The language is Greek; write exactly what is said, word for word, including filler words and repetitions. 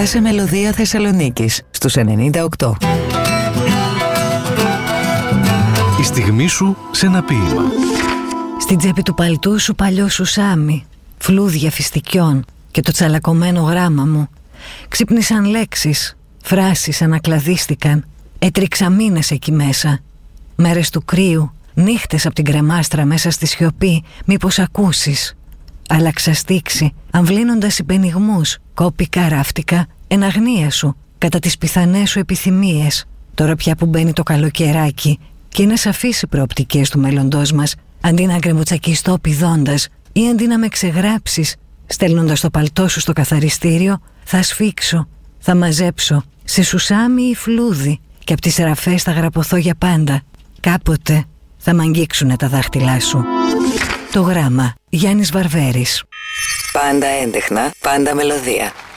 κοντά σε μελωδία Θεσσαλονίκης στους ενενήντα οκτώ. Η στιγμή σου σε ένα ποίημα. Στην τσέπη του παλτού σου παλιό σουσάμι, φλούδια φιστικιών και το τσαλακωμένο γράμμα μου. Ξύπνησαν λέξεις, φράσεις ανακλαδίστηκαν. Έτριξα μήνες εκεί μέσα. Μέρες του κρύου, νύχτες απ' την κρεμάστρα μέσα στη σιωπή. Μήπως ακούσεις? Άλλαξα στίξη, αμβλύνοντας υπενιγμούς. Κόπηκα, ράφτηκα, εν αγνία σου, κατά τις πιθανές σου επιθυμίες. Τώρα πια που μπαίνει το καλοκαιράκι και είναι σαφείς οι προοπτικές του μέλλοντός μας, αντί να γκρεμουτσακιστώ πηδώντας ή αντί να με ξεγράψεις, στέλνοντας το παλτό σου στο καθαριστήριο, θα σφίξω, θα μαζέψω σε σουσάμι ή φλούδι και απ' τις ραφές θα γραπωθώ για πάντα. Κάποτε θα μ' αγγίξουνε τα δάχτυλά σου. Το γράμμα, Γιάννης Βαρβέρης. Πάντα έντεχνα, πάντα μελωδία.